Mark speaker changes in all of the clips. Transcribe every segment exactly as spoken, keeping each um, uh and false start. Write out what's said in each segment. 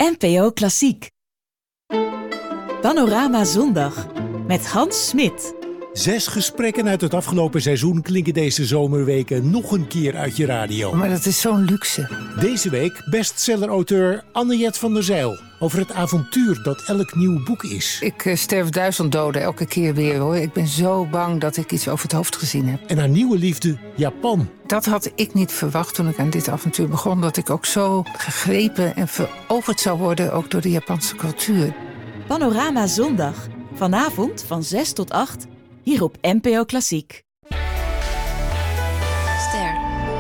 Speaker 1: N P O Klassiek. Panorama Zondag met Hans Smit.
Speaker 2: Zes gesprekken uit het afgelopen seizoen klinken deze zomerweken nog een keer uit je radio.
Speaker 3: Maar dat is zo'n luxe.
Speaker 2: Deze week bestseller-auteur Anne-Jet van der Zijl over het avontuur dat elk nieuw boek is.
Speaker 3: Ik uh, sterf duizend doden elke keer weer, hoor. Ik ben zo bang dat ik iets over het hoofd gezien heb.
Speaker 2: En haar nieuwe liefde, Japan.
Speaker 3: Dat had ik niet verwacht toen ik aan dit avontuur begon. Dat ik ook zo gegrepen en veroverd zou worden, ook door de Japanse cultuur.
Speaker 1: Panorama Zondag. Vanavond van zes tot acht. Hier op N P O Klassiek.
Speaker 4: Ster.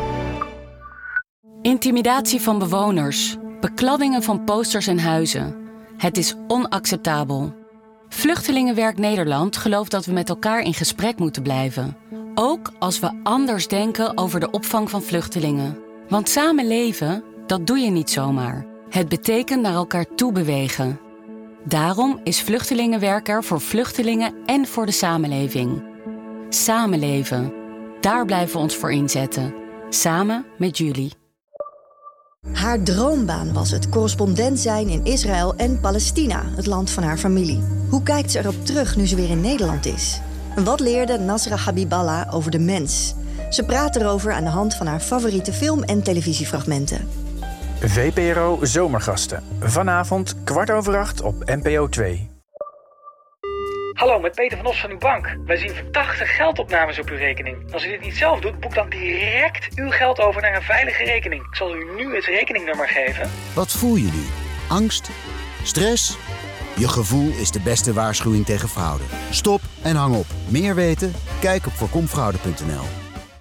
Speaker 4: Intimidatie van bewoners. Bekladdingen van posters en huizen. Het is onacceptabel. Vluchtelingenwerk Nederland gelooft dat we met elkaar in gesprek moeten blijven. Ook als we anders denken over de opvang van vluchtelingen. Want samen leven, dat doe je niet zomaar. Het betekent naar elkaar toe bewegen. Daarom is Vluchtelingenwerk er voor vluchtelingen en voor de samenleving. Samenleven. Daar blijven we ons voor inzetten. Samen met jullie.
Speaker 5: Haar droombaan was het correspondent zijn in Israël en Palestina, het land van haar familie. Hoe kijkt ze erop terug nu ze weer in Nederland is? En wat leerde Nasra Habiballah over de mens? Ze praat erover aan de hand van haar favoriete film- en televisiefragmenten.
Speaker 6: V P R O Zomergasten. Vanavond kwart over acht op N P O twee.
Speaker 7: Hallo, met Peter van Os van uw bank. Wij zien verdachte geldopnames op uw rekening. Als u dit niet zelf doet, boek dan direct uw geld over naar een veilige rekening. Ik zal u nu het rekeningnummer geven.
Speaker 8: Wat voel je nu? Angst? Stress? Je gevoel is de beste waarschuwing tegen fraude. Stop en hang op. Meer weten? Kijk op voorkomfraude punt n l.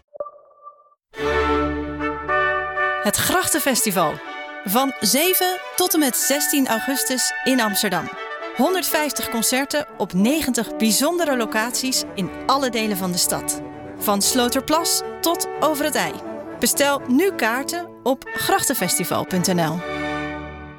Speaker 9: Het Grachtenfestival. Van zeven tot en met zestien augustus in Amsterdam. honderdvijftig concerten op negentig bijzondere locaties in alle delen van de stad. Van Sloterplas tot Over het IJ. Bestel nu kaarten op grachtenfestival punt n l.